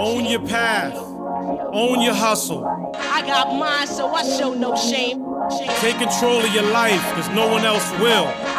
Own your path. Own your hustle. I got mine, so I show no shame. Take control of your life, cause no one else will.